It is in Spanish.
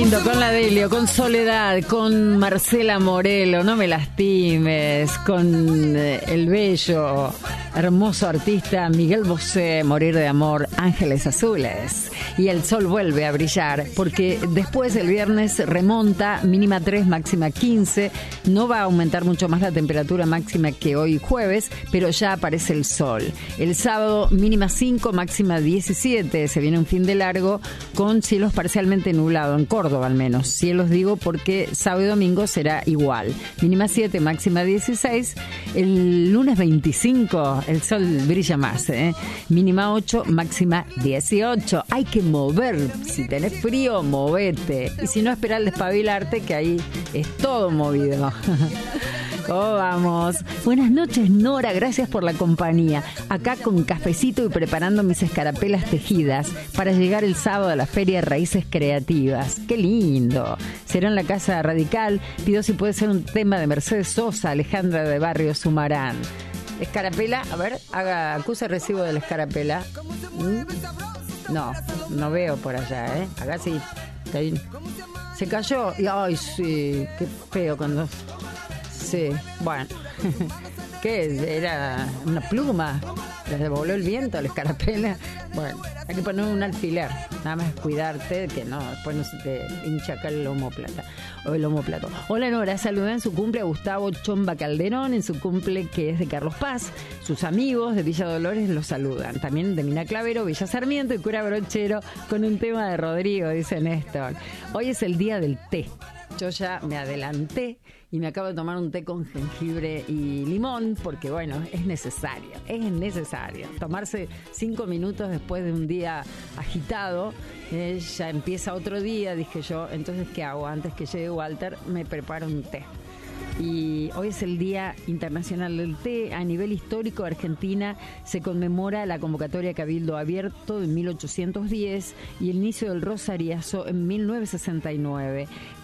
lindo, con la Delio, con Soledad, con Marcela Morelo, No me lastimes, con el bello, hermoso artista Miguel Bosé, Morir de amor, Ángeles azules. Y el sol vuelve a brillar, porque después el viernes remonta, mínima 3, máxima 15. No va a aumentar mucho más la temperatura máxima que hoy jueves, pero ya aparece el sol. El sábado, mínima 5, máxima 17. Se viene un fin de largo con cielos parcialmente nublados, en Córdoba al menos. Cielos digo porque sábado y domingo será igual. Mínima 7, máxima 16. El lunes 25 el sol brilla más, Mínima 8, máxima 18. Hay que mover. Si tenés frío, movete. Y si no, esperá al despabilarte, que ahí es todo movido. ¿Cómo vamos? Buenas noches, Nora, gracias por la compañía. Acá con cafecito y preparando mis escarapelas tejidas para llegar el sábado a la Feria de Raíces Creativas. ¡Qué lindo! Será en la Casa Radical. Pido si puede ser un tema de Mercedes Sosa, Alejandra de Barrio Sumarán. Escarapela, a ver, acusa recibo de la escarapela. No veo por allá, Acá sí. Se cayó. Y, ay, sí, qué feo cuando... Sí, bueno. ¿Qué? ¿Era una pluma? ¿Les voló el viento, la escarapela? Bueno, hay que poner un alfiler. Nada más cuidarte que no, después no se te hincha acá el omóplata o el omóplato. Hola, Nora, saludé en su cumple a Gustavo Chomba Calderón, en su cumple que es de Carlos Paz. Sus amigos de Villa Dolores los saludan. También de Mina Clavero, Villa Sarmiento y Cura Brochero, con un tema de Rodrigo, dice Néstor. Hoy es el día del té. Yo ya me adelanté y me acabo de tomar un té con jengibre y limón porque, bueno, es necesario tomarse 5 minutos después de un día agitado. Ya empieza otro día, dije yo, entonces ¿qué hago? Antes que llegue Walter me preparo un té. Y hoy es el Día Internacional del Té. A nivel histórico, Argentina se conmemora la convocatoria Cabildo Abierto en 1810 y el inicio del Rosariazo en 1969.